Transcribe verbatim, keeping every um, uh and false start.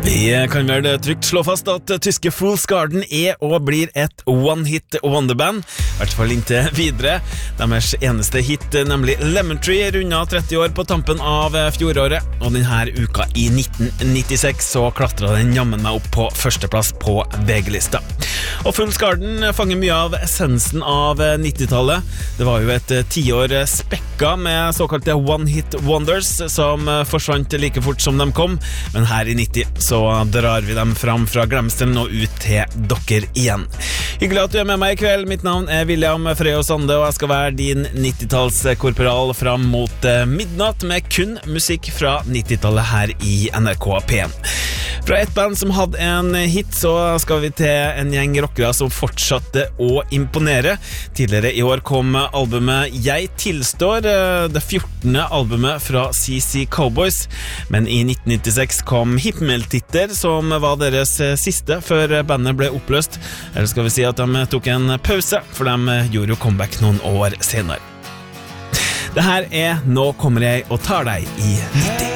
Vi kan vel trygt slå fast at tyske Fool's Garden er og blir et one-hit wonderband, i hvert fall inntil videre. Deres eneste hit, nemlig Lemon Tree, rundet tretti år på tampen av fjoråret, og denne uka i nitten nittiseks så klatret den jammen meg opp på førsteplass på V G-lista. Og Fool's Garden fanger mye av essensen av nittitallet. Det var jo et tiår spekka med såkalte one-hit wonders som forsvant like fort som de kom, men her i nitti så drar vi dem fram fra glemselen og ut til dere igjen. Hyggelig at du er med meg i kveld. Mitt navn er William Frøy Sande, og jeg skal være din nittitalskorporal fram mot midnatt med kun musikk fra nittitallet her i N R K P en. Fra et band som hadde en hit, så skal vi til en gjeng rockere som fortsatte å imponere. Tidligere i år kom albumet Jeg Tilstår, det fjortende albumet fra C C Cowboys, men i nitten nittiseks kom Himmeltitter, som var deres siste før bandet ble oppløst. Eller skal vi si at de tok en pause, for de gjorde jo comeback noen år senere. Det her er Nå kommer jeg og tar deg i nitti.